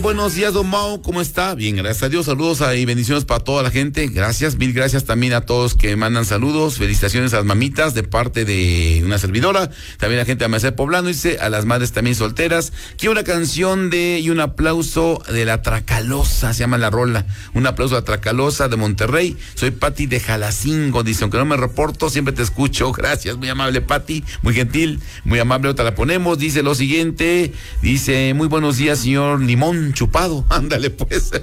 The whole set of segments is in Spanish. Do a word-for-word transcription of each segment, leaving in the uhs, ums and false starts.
Buenos días, don Mau, ¿cómo está? Bien, gracias a Dios, saludos y bendiciones para toda la gente, gracias, mil gracias también a todos que mandan saludos, felicitaciones a las mamitas de parte de una servidora, también a la gente de Amanecer Poblano, dice, a las madres también solteras, quiero una canción de, y un aplauso de la Tracalosa, se llama la rola, un aplauso a la Tracalosa de Monterrey, soy Pati de Jalacingo, dice, aunque no me reporto, siempre te escucho, gracias, muy amable Pati, muy gentil, muy amable, ahorita la ponemos, dice lo siguiente, dice, muy buenos días, señor Limón Chupado, ándale pues.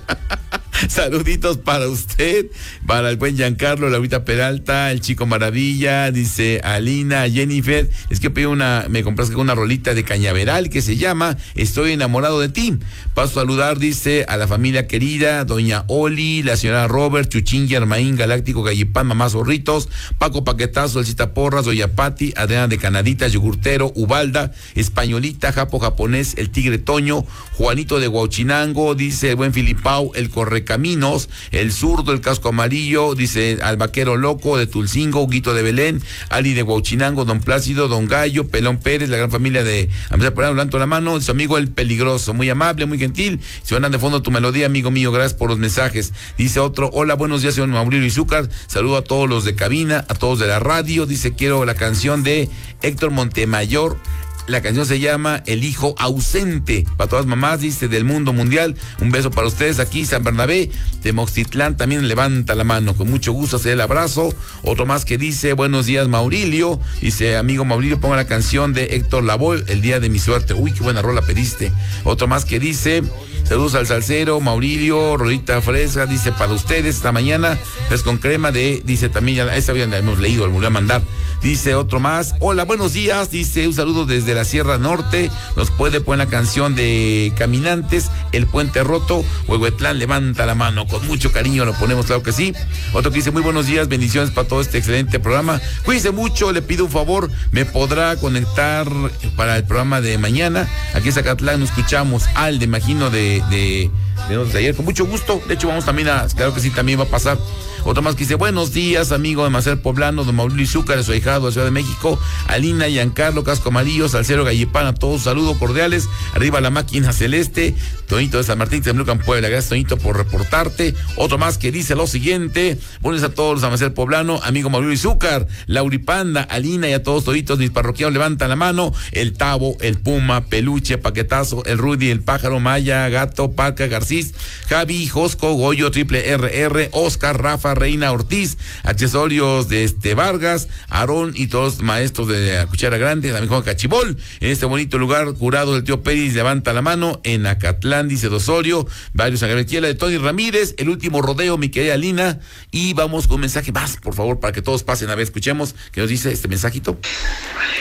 Saluditos para usted, para el buen Giancarlo, Laurita Peralta, el Chico Maravilla, dice Alina, Jennifer, es que pido una, me compraste una rolita de Cañaveral que se llama Estoy enamorado de ti. Paso a saludar, dice, a la familia querida, doña Oli, la señora Robert, Chuchín, Germaín, Galáctico, Gallipán, Mamá Zorritos, Paco Paquetazo, Elcita Porras, doña Pati, Adriana de Canaditas, Yogurtero, Ubalda, Españolita, Japo Japonés, el Tigre Toño, Juanito de Huauchinango, dice el buen Filipao, el Correcaminos, el Zurdo, el Casco Amarillo, dice al Vaquero Loco de Tulcingo, Huguito de Belén, Ali de Huauchinango, don Plácido, don Gallo, Pelón Pérez, la gran familia de Amanecer Poblano, levanto la mano, su amigo el Peligroso, muy amable, muy gentil, suenan de fondo tu melodía, amigo mío, gracias por los mensajes. Dice otro, hola, buenos días, señor Mauricio Izúcar, saludo a todos los de cabina, a todos de la radio, dice, quiero la canción de Héctor Montemayor. La canción se llama El Hijo Ausente. Para todas mamás, dice, del mundo mundial. Un beso para ustedes aquí, San Bernabé. De Moxtitlán también levanta la mano. Con mucho gusto hacer el abrazo. Otro más que dice, buenos días, Maurilio. Dice, amigo Maurilio, ponga la canción de Héctor Lavoe, El Día de mi Suerte. Uy, qué buena rola pediste. Otro más que dice, saludos al salsero, Maurilio, rolita fresca. Dice, para ustedes esta mañana, es con crema de, dice también, ya, esta ya la hemos leído, lo volvió a mandar. Dice otro más, hola, buenos días, dice, un saludo desde la Sierra Norte, nos puede poner la canción de Caminantes, El Puente Roto, Huehuetlán, levanta la mano, con mucho cariño lo ponemos, claro que sí. Otro que dice, muy buenos días, bendiciones para todo este excelente programa, cuídense mucho, le pido un favor, me podrá conectar para el programa de mañana, aquí en Zacatlán nos escuchamos al de imagino de, de, de, de ayer, con mucho gusto, de hecho vamos también a, claro que sí, también va a pasar. Otro más que dice, buenos días, amigo de Amanecer Poblano, don Mauricio Izúcar, de su ahijado de Ciudad de México, Alina, Giancarlo, Casco Amarillo, Salcero, Gallipán, a todos saludos cordiales, arriba la máquina celeste, Toñito de San Martín, Temlucan, Puebla, gracias Toñito por reportarte. Otro más que dice lo siguiente, buenos a todos los Amanecer Poblano, amigo Mauricio Izúcar, Lauripanda, Alina y a todos toditos, mis parroquianos levantan la mano, el Tavo, el Puma, Peluche, Paquetazo, el Rudy, el Pájaro, Maya, Gato, Paca, Garcís, Javi, Josco, Goyo, Triple R R, Oscar, Rafa, Reina Ortiz, accesorios de este Vargas, Aarón y todos los maestros de la Cuchara Grande, también Juan Cachibol, en este bonito lugar, curado del tío Pérez, levanta la mano, en Acatlán, dice Dosorio, varios San Gabriel, de Tony Ramírez, el último rodeo, mi querida Lina, y vamos con un mensaje más, por favor, para que todos pasen a ver, escuchemos, que nos dice este mensajito.